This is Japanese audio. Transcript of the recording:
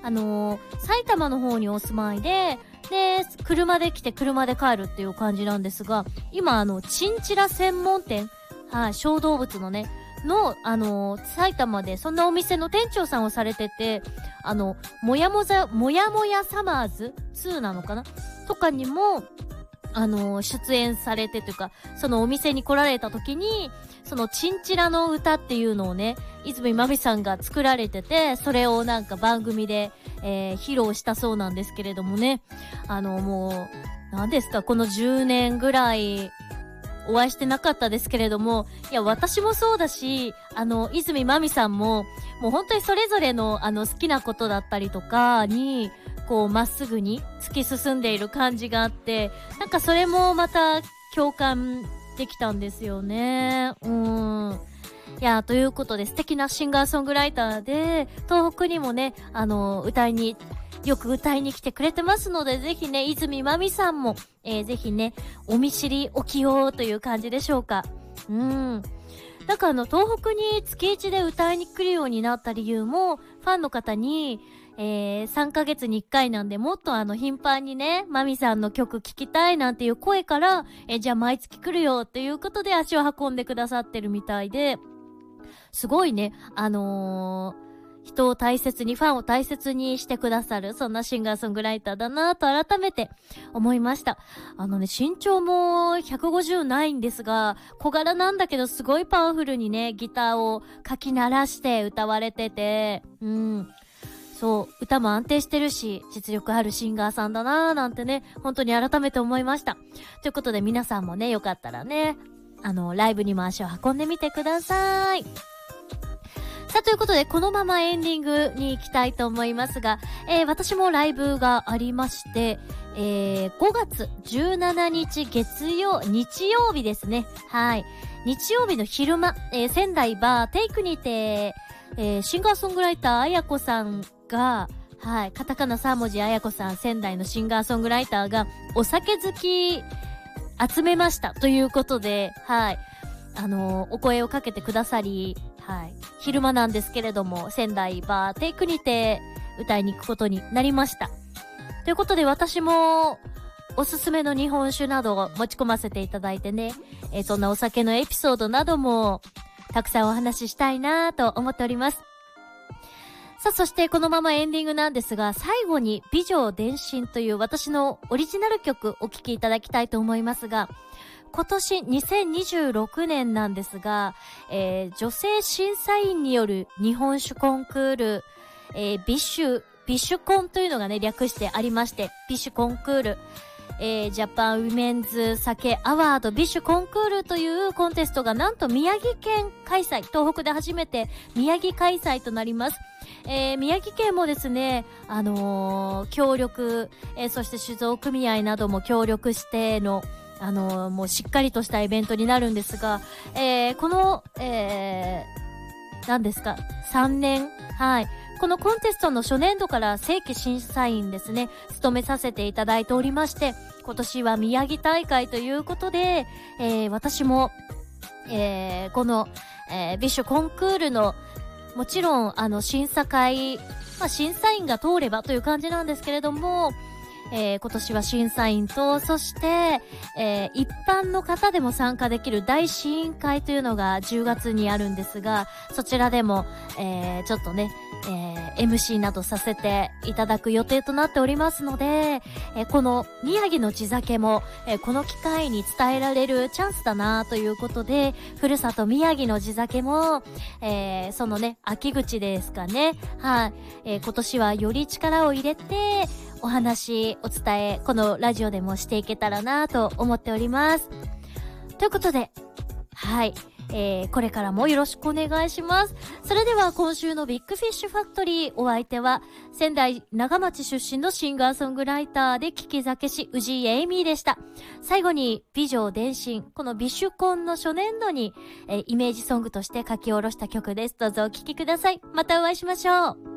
埼玉の方にお住まいで、車で来て車で帰るっていう感じなんですが、今チンチラ専門店、はい、小動物のね、埼玉でそんなお店の店長さんをされてて、もやもやサマーズ2なのかなとかにも、出演されてというか、そのお店に来られた時に、そのチンチラの歌っていうのをね、泉まみさんが作られてて、それをなんか番組で、披露したそうなんですけれどもね、もう、何ですか、この10年ぐらい、お会いしてなかったですけれども、いや、私もそうだし、泉まみさんも、もう本当にそれぞれの、好きなことだったりとかに、こう、まっすぐに突き進んでいる感じがあって、なんかそれもまた共感できたんですよね。いや、ということで素敵なシンガーソングライターで、東北にもね、よく歌いに来てくれてますので、ぜひね、泉まみさんも、ぜひね、お見知りおきようという感じでしょうか。なんか東北に月1で歌いに来るようになった理由も、ファンの方に、3ヶ月に1回なんで、もっと頻繁にね、まみさんの曲聴きたいなんていう声から、じゃあ毎月来るよっていうことで足を運んでくださってるみたいで、すごいね、人を大切に、ファンを大切にしてくださる、そんなシンガーソングライターだなと改めて思いました。身長も150ないんですが、小柄なんだけどすごいパワフルにね、ギターをかき鳴らして歌われてて、そう、歌も安定してるし、実力あるシンガーさんだなーなんてね、本当に改めて思いました。ということで皆さんもね、よかったらね、ライブにも足を運んでみてください。さあ、ということで、このままエンディングに行きたいと思いますが、私もライブがありまして、5月17日日曜日ですね。はい。日曜日の昼間、仙台バーテイクにて、シンガーソングライターあやこさんが、はい、カタカナ3文字あやこさん、仙台のシンガーソングライターが、お酒好き集めましたということで、はい。お声をかけてくださり、はい。昼間なんですけれども、仙台バーテイクにて歌いに行くことになりました。ということで私もおすすめの日本酒などを持ち込ませていただいてね、そんなお酒のエピソードなどもたくさんお話ししたいなと思っております。さあ、そしてこのままエンディングなんですが、最後に美女伝心という私のオリジナル曲お聴きいただきたいと思いますが、今年2026年なんですが、女性審査員による日本酒コンクール、ビシュコンというのがね、略してありまして、ビシュコンクール、ジャパンウィメンズ酒アワードビシュコンクールというコンテストがなんと宮城県開催、東北で初めて宮城開催となります。宮城県もですね、協力、そして酒造組合なども協力してのもうしっかりとしたイベントになるんですが、この、何ですか、3年、はい。このコンテストの初年度から正規審査員ですね、務めさせていただいておりまして、今年は宮城大会ということで、私も、この、ビシュコンクールの、もちろん、審査会、審査員が通ればという感じなんですけれども、今年は審査員と、そして、一般の方でも参加できる大試飲会というのが10月にあるんですが、そちらでも、ちょっとね、MC などさせていただく予定となっておりますので、この宮城の地酒も、この機会に伝えられるチャンスだなということで、ふるさと宮城の地酒も、そのね、秋口ですかね。はい、今年はより力を入れて、お話、お伝え、このラジオでもしていけたらなと思っております。ということで、はい。これからもよろしくお願いします。それでは今週のビッグフィッシュファクトリー、お相手は仙台長町出身のシンガーソングライターで聞き酒師宇治井エイミーでした。最後に美女伝心、このビシュコンの初年度に、イメージソングとして書き下ろした曲です。どうぞお聴きください。またお会いしましょう。